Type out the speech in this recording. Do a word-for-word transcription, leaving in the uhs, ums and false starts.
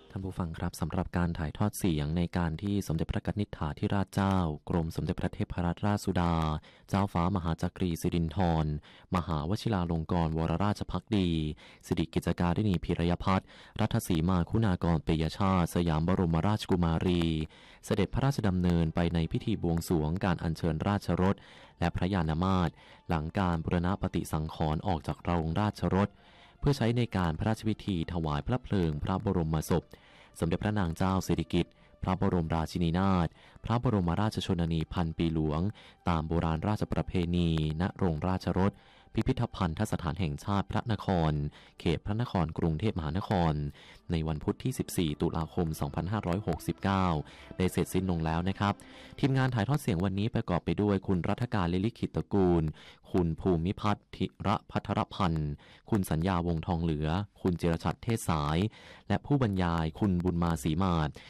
ท่านผู้ฟังครับสำหรับการถ่ายทอดเสียงในการที่สมเด็จพระนิธิฐาธิราชเจ้ากรมสมเด็จพระเทพรัตนราชสุดาเจ้าฟ้ามหาจักรีสิรินธรมหาวชิราลงกรณ์วรราชภักดีสิริกิจการดินีพิรยพัฒน์รัฐสีมาคุณากรปิยชาติสยามบรมราชกุมารีเสด็จพระราชดำเนินไปในพิธีบวงสรวงการอัญเชิญราชรถและพระยานมาศหลังการบูรณปฏิสังขรณ์ออกจากโรงราชรถเพื่อใช้ในการพระราชพิธีถวายพระเพลิงพระบรมศพสมเด็จพระนางเจ้าสิริกิติ์พระบรมราชินีนาถพระบรมราชชนนีพันปีหลวงตามโบราณราชประเพณีณโรงราชรถพิพิธภัณฑสถานแห่งชาติพระนครเขตพระนครกรุงเทพมหานครในวันพุธที่สิบสี่ตุลาคมสองพันห้าร้อยหกสิบเก้าได้เสร็จสิ้นลงแล้วนะครับทีมงานถ่ายทอดเสียงวันนี้ประกอบไปด้วยคุณรัฐการลิลิขิตตระกูลคุณภูมิพัฒน์ธิระพัทรพันธ์คุณสัญญาวงทองเหลือคุณจิรชัดเทศสายและผู้บรรยายคุณบุญมาศรีมาศ